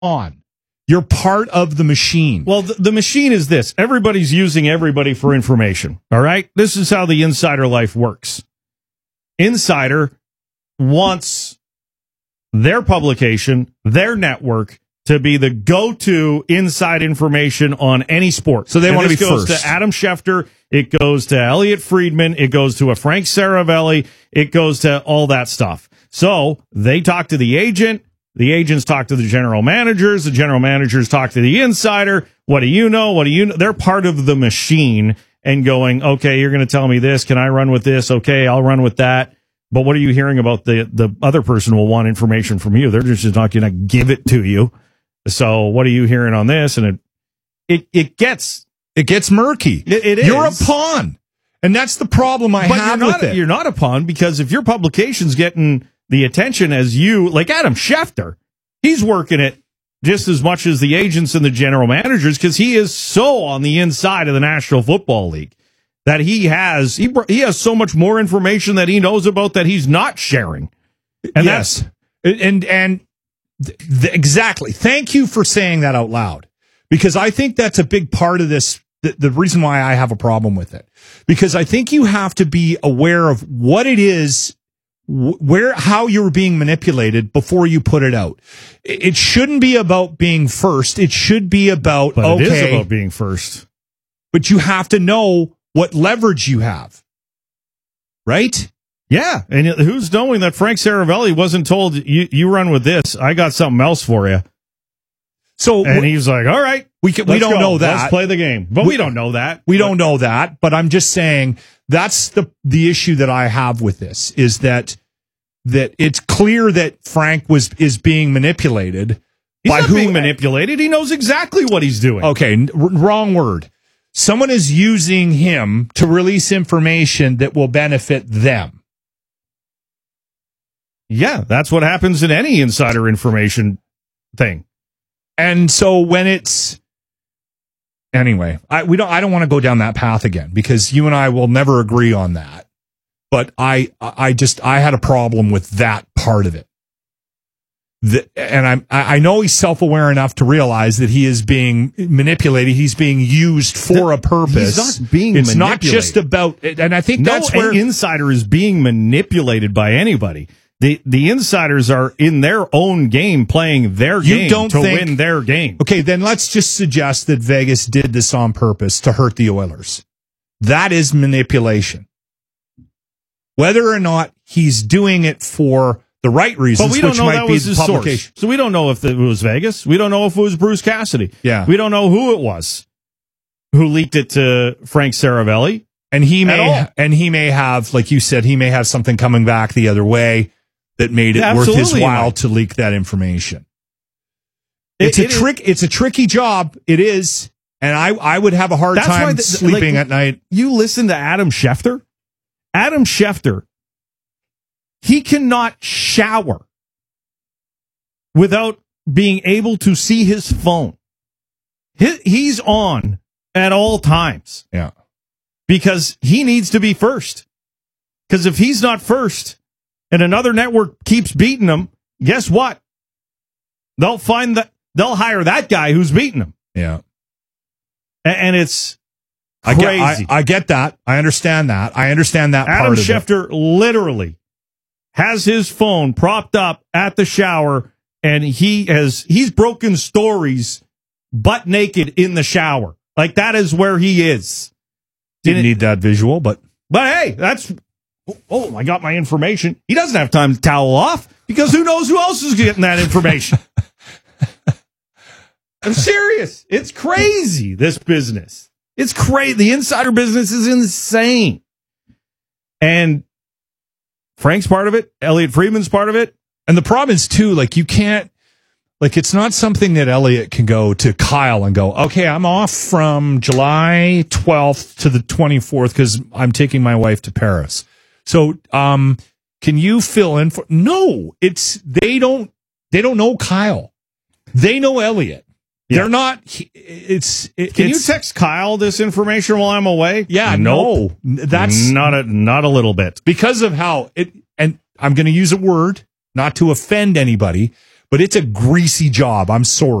on. You're part of the machine. Well, the machine is this. Everybody's using everybody for information, all right? This is how the insider life works. Insider wants their publication, their network, to be the go-to inside information on any sport. So they want to be first. It goes to Adam Schefter. It goes to Elliot Friedman. It goes to a Frank Saravelli. It goes to all that stuff. So they talk to the agent. The agents talk to the general managers. The general managers talk to the insider. What do you know? What do you know? They're part of the machine and going, okay, you're going to tell me this. Can I run with this? Okay, I'll run with that. But what are you hearing about the other person will want information from you? They're just not going to give it to you. So what are you hearing on this? And it gets murky. It is. You're a pawn. And that's the problem I have with it. You're not a pawn because if your publication's getting the attention as you, like Adam Schefter, he's working it just as much as the agents and the general managers because he is so on the inside of the National Football League that he has so much more information that he knows about that he's not sharing. And yes. Exactly. Thank you for saying that out loud, because I think that's a big part of this. The reason why I have a problem with it, because I think you have to be aware of what it is, how you're being manipulated before you put it out. It shouldn't be about being first. It should be about, It is about being first. But you have to know what leverage you have. Right? Yeah, and who's knowing that Frank Saravelli wasn't told, you run with this, I got something else for you. So, and he's like, all right, we don't know that. Let's play the game. But we don't know that. We don't know that, but I'm just saying that's the issue that I have with this, is that it's clear that Frank is being manipulated. He's not being manipulated. He knows exactly what he's doing. Okay, wrong word. Someone is using him to release information that will benefit them. Yeah, that's what happens in any insider information thing. And so when it's anyway, I don't want to go down that path again, because you and I will never agree on that. But I had a problem with that part of it. And I know he's self-aware enough to realize that he is being manipulated. He's being used for a purpose. He's not being It's manipulated. not just about, and I think that's where an insider is being manipulated by anybody. The insiders are in their own game, playing their game to win their game. Okay, then let's just suggest that Vegas did this on purpose to hurt the Oilers. That is manipulation. Whether or not he's doing it for the right reasons, but we don't which know might that be was the his publication. Source. So we don't know if it was Vegas. We don't know if it was Bruce Cassidy. Yeah. We don't know who it was who leaked it to Frank Saravelli. And he may have, like you said, he may have something coming back the other way that made it worth his while to leak that information. It's a tricky job. It is. And I would have a hard time sleeping at night. You listen to Adam Schefter. Adam Schefter, he cannot shower without being able to see his phone. He's on at all times. Yeah. Because he needs to be first. Because if he's not first and another network keeps beating him, guess what? They'll hire that guy who's beating him. Yeah. And it's crazy. I get that. I understand that. I understand that Adam part of it. Schefter literally has his phone propped up at the shower, and he's broken stories butt naked in the shower. Like, that is where he is. Didn't need that visual, but hey, I got my information. He doesn't have time to towel off, because who knows who else is getting that information. I'm serious. It's crazy, this business. It's crazy. The insider business is insane. And Frank's part of it. Elliot Friedman's part of it. And the problem is, too, like, you can't, like, it's not something that Elliot can go to Kyle and go, okay, I'm off from July 12th to the 24th because I'm taking my wife to Paris. So, can you fill in for? No, they don't know Kyle. They know Elliot. Yeah. They're not. Can you text Kyle this information while I'm away? Yeah, nope. No, that's not a little bit, because of how it. And I'm going to use a word not to offend anybody, but it's a greasy job. I'm sorry.